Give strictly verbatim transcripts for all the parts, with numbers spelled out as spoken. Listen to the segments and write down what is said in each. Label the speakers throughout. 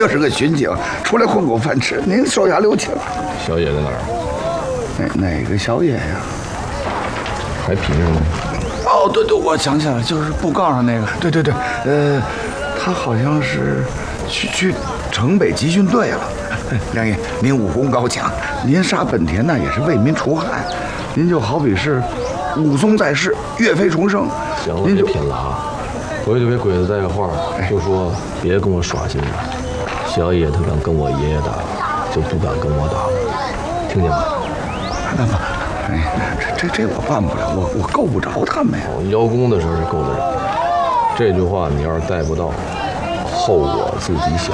Speaker 1: 又是个巡警，出来混口饭吃，您手下留情。
Speaker 2: 小野在哪儿？
Speaker 1: 哪哪个小野呀？
Speaker 2: 还拼着呢。
Speaker 1: 哦，对对，我想起来了，就是布告上那个。对对对，呃，他好像是去去城北集训队了。梁爷，您武功高强，您杀本田那也是为民除害，您就好比是武松在世，岳飞重生。
Speaker 2: 行了，别拼了啊！回去给鬼子带个话，就说别跟我耍心眼。小野他敢跟我爷爷打，就不敢跟我打了，听见没？
Speaker 1: 那么，哎，这这这我办不了，我我够不着他们呀。
Speaker 2: 邀功的时候是够得着，这句话你要是带不到，后果自己想。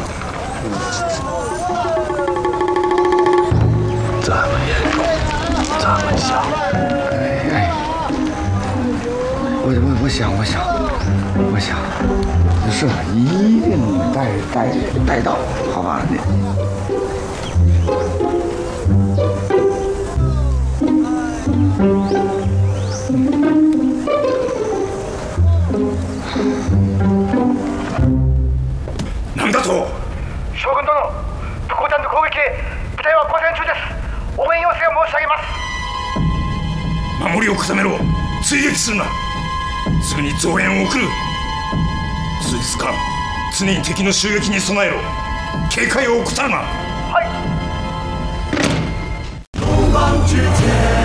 Speaker 2: 这么严重，这么想？
Speaker 1: 哎哎，我我我想我想我想，是一定带带带到，好吧？你。
Speaker 3: なんだと？将軍殿、特攻隊の攻撃で部隊は苦戦中です。応援要請を申し上げます。守りを固めろ。追撃するな。すぐに増援を送る。数日間、常に敵の襲撃に備えろ。警戒を怠るな。はい。勇往直前。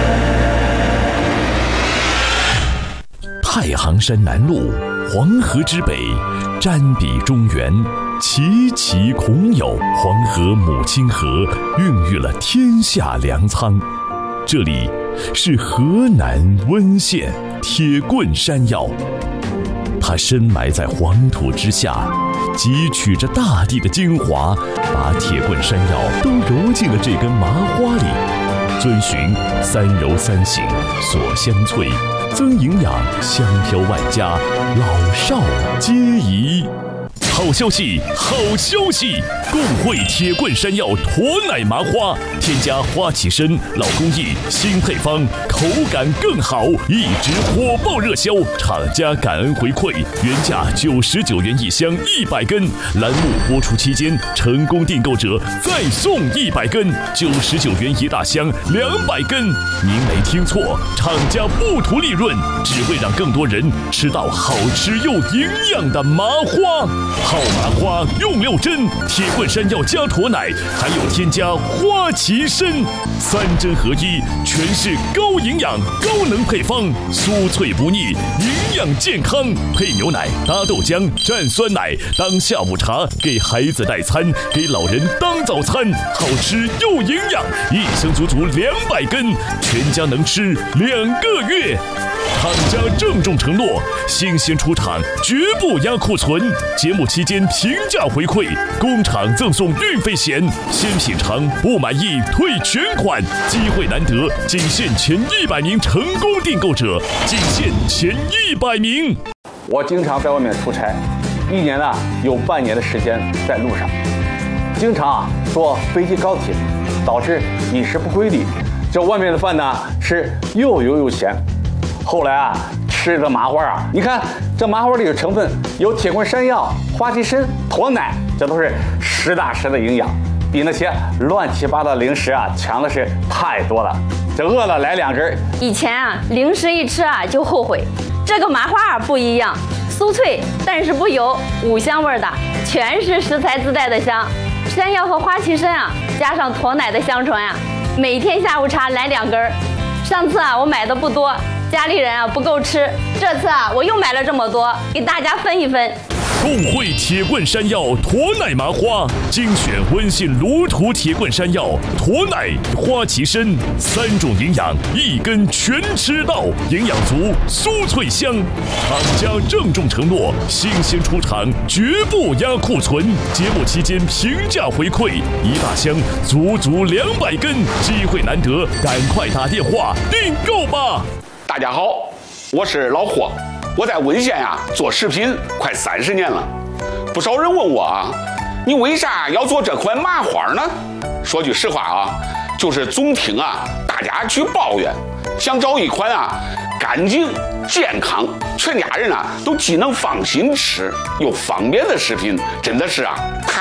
Speaker 4: 太行山南麓，黄河之北，瞻彼中原，奇奇孔有。黄河母亲河，孕育了天下粮仓。这里是河南温县铁棍山药，它深埋在黄土之下，汲取着大地的精华，把铁棍山药都揉进了这根麻花里，遵循三揉三省锁香脆，增营养，香飘万家，老少皆宜。好消息，好消息！共汇铁棍山药驼奶麻花，添加花旗参、老工艺新配方，口感更好，一直火爆热销。厂家感恩回馈，原价九十九元一箱一百根，栏目播出期间成功订购者再送一百根，九十九元一大箱两百根。您没听错，厂家不图利润，只为让更多人吃到好吃又营养的麻花。好麻花用六针，铁棍山药加驼奶，还有添加花旗参，三针合一，全是高营养、高能配方，酥脆不腻，营养健康。配牛奶、搭豆浆、蘸酸奶，当下午茶，给孩子代餐，给老人当早餐，好吃又营养，一箱足足两百根，全家能吃两个月。厂家郑重承诺，新鲜出厂，绝不压库存。节目期间平价回馈，工厂赠送运费险，先品尝不满意退全款。机会难得，仅限前一百名成功订购者，仅限前一百名。
Speaker 5: 我经常在外面出差，一年呢有半年的时间在路上，经常啊坐飞机高铁，导致饮食不规律。这外面的饭呢是又油又咸。后来啊，吃这麻花啊，你看这麻花里的成分有铁棍山药、花旗参、驼奶，这都是实打实的营养，比那些乱七八糟零食啊强的是太多了。这饿了来两根。
Speaker 6: 以前啊，零食一吃啊就后悔，这个麻花不一样，酥脆但是不油，五香味的，全是食材自带的香。山药和花旗参啊，加上驼奶的香醇啊，每天下午茶来两根。上次啊，我买的不多。家里人啊不够吃，这次啊我又买了这么多，给大家分一分。
Speaker 4: 共汇铁棍山药驼奶麻花，精选温信芦图铁棍山药、驼奶、花旗参三种营养，一根全吃到，营养足，酥脆香。厂家郑重承诺，新鲜出厂，绝不压库存。节目期间平价回馈，一大箱足足两百根，机会难得，赶快打电话订购吧！
Speaker 7: 大家好，我是老霍，我在温县呀做食品快三十年了。不少人问我啊，你为啥要做这款麻花呢？说句实话啊，就是总听啊大家去抱怨，想找一款啊干净、健康，全家人啊都既能放心吃又方便的食品，真的是啊太